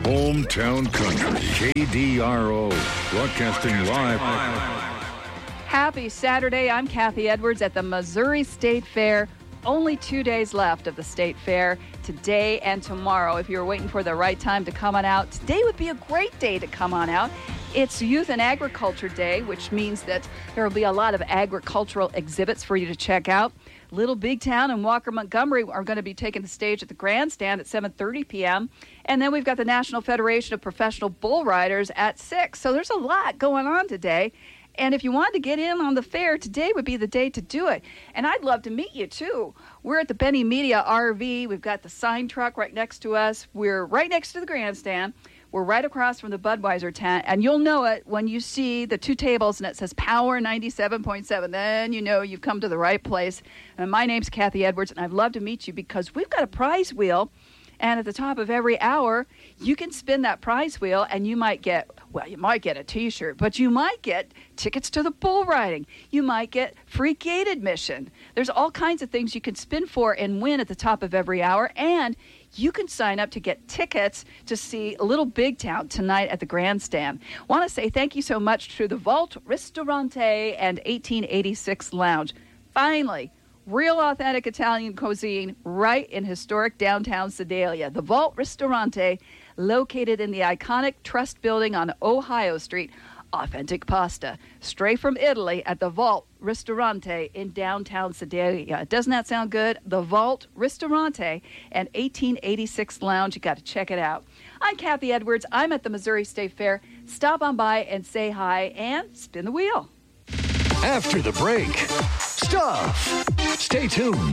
Hometown Country, KDRO, broadcasting live. Happy Saturday. I'm Kathy Edwards at the Missouri State Fair. Only 2 days left of the State Fair, today and tomorrow. If you're waiting for the right time to come on out, today would be a great day to come on out. It's Youth and Agriculture Day, which means that there will be a lot of agricultural exhibits for you to check out. Little Big Town and Walker Montgomery are going to be taking the stage at the grandstand at 7:30 p.m. And then we've got the National Federation of Professional Bull Riders at 6. So there's a lot going on today. And if you wanted to get in on the fair, today would be the day to do it. And I'd love to meet you, too. We're at the Benny Media RV. We've got the sign truck right next to us. We're right next to the grandstand. We're right across from the Budweiser tent. And you'll know it when you see the two tables and it says Power 97.7. Then you know you've come to the right place. And my name's Kathy Edwards, and I'd love to meet you because we've got a prize wheel. And at the top of every hour, you can spin that prize wheel, and you might get a T-shirt, but you might get tickets to the bull riding. You might get free gate admission. There's all kinds of things you can spin for and win at the top of every hour, and you can sign up to get tickets to see Little Big Town tonight at the grandstand. Want to say thank you so much to the Vault Ristorante and 1886 Lounge. Finally, real authentic Italian cuisine right in historic downtown Sedalia. The Vault Ristorante, located in the iconic Trust Building on Ohio Street. Authentic pasta, straight from Italy at the Vault Ristorante in downtown Sedalia. Doesn't that sound good? The Vault Ristorante and 1886 Lounge. You got to check it out. I'm Kathy Edwards. I'm at the Missouri State Fair. Stop on by and say hi and spin the wheel. After the break, stuff. Stay tuned.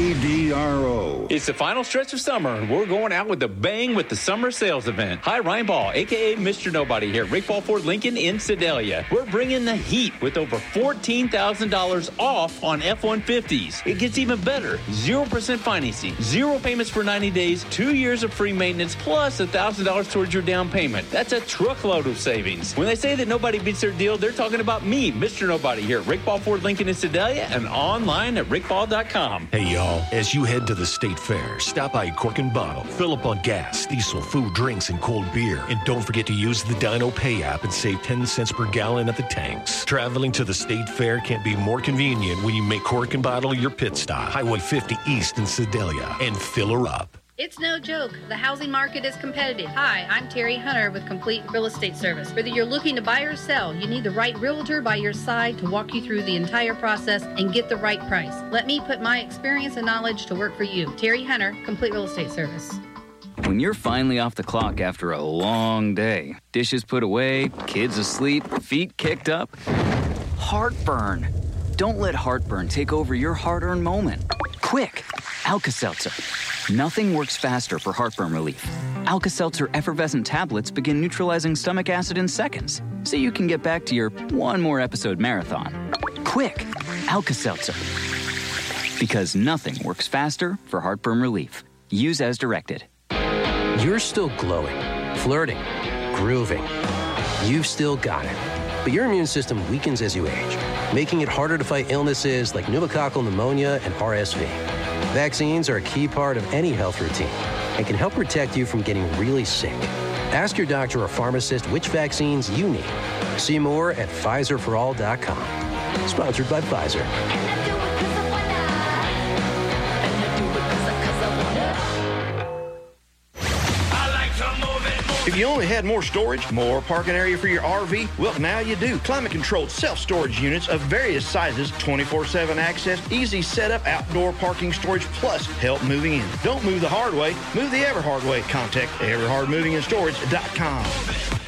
KDRO. It's the final stretch of summer, and we're going out with a bang with the summer sales event. Hi, Ryan Ball, a.k.a. Mr. Nobody here, Rick Ball Ford Lincoln in Sedalia. We're bringing the heat with over $14,000 off on F-150s. It gets even better. 0% financing, 0 payments for 90 days, 2 years of free maintenance, plus $1,000 towards your down payment. That's a truckload of savings. When they say that nobody beats their deal, they're talking about me, Mr. Nobody here, Rick Ball Ford Lincoln in Sedalia, and online at rickball.com. Hey, y'all, as you head to the State Fair, stop by Cork and Bottle, fill up on gas, diesel, food, drinks, and cold beer. And don't forget to use the Dino Pay app and save 10 cents per gallon at the tanks. Traveling to the State Fair can't be more convenient when you make Cork and Bottle your pit stop. Highway 50 East in Sedalia, and fill her up. It's no joke. The housing market is competitive. Hi, I'm Terry Hunter with Complete Real Estate Service. Whether you're looking to buy or sell, you need the right realtor by your side to walk you through the entire process and get the right price. Let me put my experience and knowledge to work for you. Terry Hunter, Complete Real Estate Service. When you're finally off the clock after a long day, dishes put away, kids asleep, feet kicked up, heartburn. Don't let heartburn take over your hard-earned moment. Quick, Alka-Seltzer. Nothing works faster for heartburn relief. Alka-Seltzer effervescent tablets begin neutralizing stomach acid in seconds, so you can get back to your one more episode marathon. Quick, Alka-Seltzer. Because nothing works faster for heartburn relief. Use as directed. You're still glowing, flirting, grooving. You've still got it. But your immune system weakens as you age, making it harder to fight illnesses like pneumococcal pneumonia and RSV. Vaccines are a key part of any health routine and can help protect you from getting really sick. Ask your doctor or pharmacist which vaccines you need. See more at PfizerForAll.com. Sponsored by Pfizer. If you only had more storage, more parking area for your RV, well, now you do. Climate-controlled self-storage units of various sizes, 24/7 access, easy setup, outdoor parking storage, plus help moving in. Don't move the hard way, move the ever hard way. Contact everhardmovingandStorage.com.